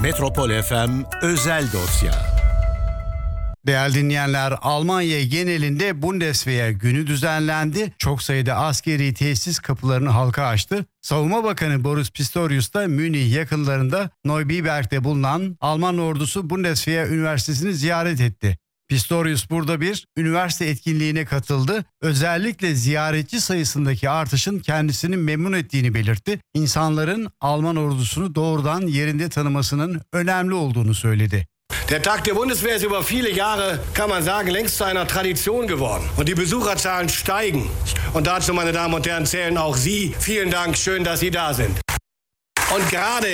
Metropol FM özel dosya. Değerli dinleyenler, Almanya genelinde Bundeswehr günü düzenlendi. Çok sayıda askeri tesis kapılarını halka açtı. Savunma Bakanı Boris Pistorius da Münih yakınlarında Neubiberg'de bulunan Alman ordusu Bundeswehr Üniversitesi'ni ziyaret etti. Pistorius burada bir üniversite etkinliğine katıldı. Özellikle ziyaretçi sayısındaki artışın kendisini memnun ettiğini belirtti. İnsanların Alman ordusunu doğrudan yerinde tanımasının önemli olduğunu söyledi. Der Tag der Bundeswehr ist über viele Jahre, kann man sagen, längst zu einer Tradition geworden. Und die Besucherzahlen steigen. Und dazu, meine Damen und Herren, zählen auch Sie. Vielen Dank, schön, dass Sie da sind. Und gerade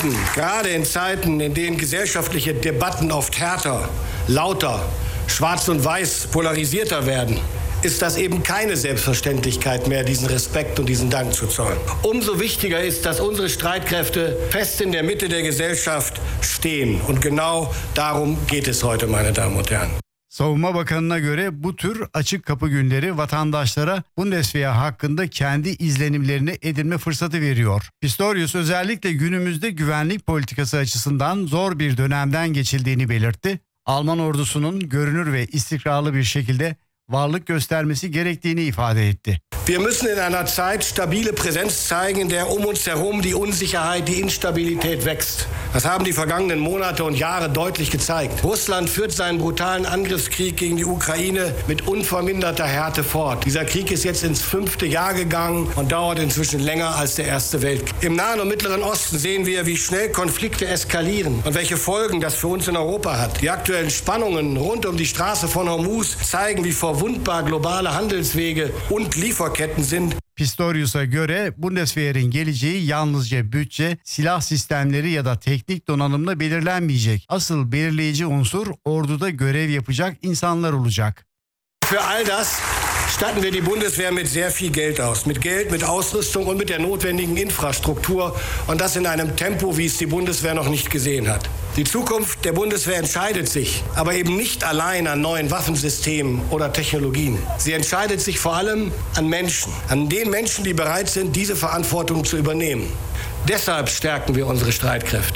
in Zeiten, in denen gesellschaftliche Debatten oft härter, lauter, schwarz und weiß polarisierter werden, ist das eben keine Selbstverständlichkeit mehr, diesen Respekt und diesen Dank zu zollen. Umso wichtiger ist, dass unsere Streitkräfte fest in der Mitte der Gesellschaft stehen. Und genau darum geht es heute, meine Damen und Herren. Savunma Bakanı'na göre bu tür açık kapı günleri vatandaşlara Bundeswehr hakkında kendi izlenimlerini edinme fırsatı veriyor. Pistorius özellikle günümüzde güvenlik politikası açısından zor bir dönemden geçildiğini belirtti. Alman ordusunun görünür ve istikrarlı bir şekilde varlık göstermesi gerektiğini ifade etti. Wir müssen in einer Zeit stabile Präsenz zeigen, in der uns herum die Unsicherheit, die Instabilität wächst. Das haben die vergangenen Monate und Jahre deutlich gezeigt. Russland führt seinen brutalen Angriffskrieg gegen die Ukraine mit unverminderter Härte fort. Dieser Krieg ist jetzt ins 5. Jahr gegangen und dauert inzwischen länger als der Erste Weltkrieg. Im Nahen und Mittleren Osten sehen wir, wie schnell Konflikte eskalieren und welche Folgen das für uns in Europa hat. Die aktuellen Spannungen rund um die Straße von Hormuz zeigen, wie verwundbar globale Handelswege und Lieferketten sind. Pistorius'a göre Bundeswehr'in geleceği yalnızca bütçe, silah sistemleri ya da teknik donanımla belirlenmeyecek. Asıl belirleyici unsur orduda görev yapacak insanlar olacak. Für all das statten wir die Bundeswehr mit sehr viel Geld aus. Mit Geld, mit Ausrüstung und mit der notwendigen Infrastruktur. Und das in einem Tempo, wie es die Bundeswehr noch nicht gesehen hat. Die Zukunft der Bundeswehr entscheidet sich, aber eben nicht allein an neuen Waffensystemen oder Technologien. Sie entscheidet sich vor allem an Menschen. An den Menschen, die bereit sind, diese Verantwortung zu übernehmen. Deshalb stärken wir unsere Streitkräfte.